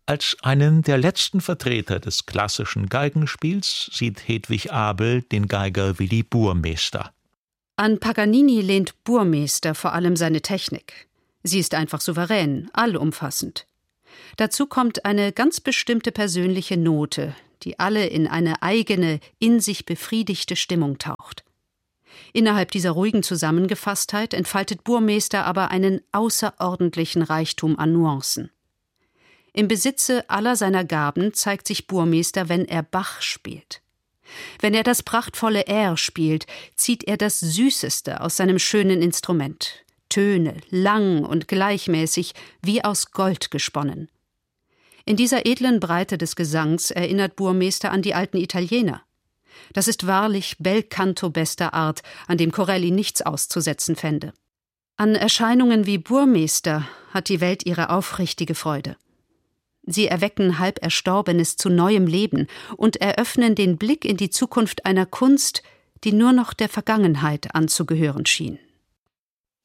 Als einen der letzten Vertreter des klassischen Geigenspiels sieht Hedwig Abel den Geiger Willi Burmester. An Paganini lehnt Burmester vor allem seine Technik. Sie ist einfach souverän, allumfassend. Dazu kommt eine ganz bestimmte persönliche Note, die alle in eine eigene, in sich befriedigte Stimmung taucht. Innerhalb dieser ruhigen Zusammengefasstheit entfaltet Burmester aber einen außerordentlichen Reichtum an Nuancen. Im Besitze aller seiner Gaben zeigt sich Burmester, wenn er Bach spielt. Wenn er das prachtvolle Air spielt, zieht er das Süßeste aus seinem schönen Instrument. Töne, lang und gleichmäßig, wie aus Gold gesponnen. In dieser edlen Breite des Gesangs erinnert Burmester an die alten Italiener. Das ist wahrlich Bel Canto bester Art, an dem Corelli nichts auszusetzen fände. An Erscheinungen wie Burmester hat die Welt ihre aufrichtige Freude. Sie erwecken halb Erstorbenes zu neuem Leben und eröffnen den Blick in die Zukunft einer Kunst, die nur noch der Vergangenheit anzugehören schien.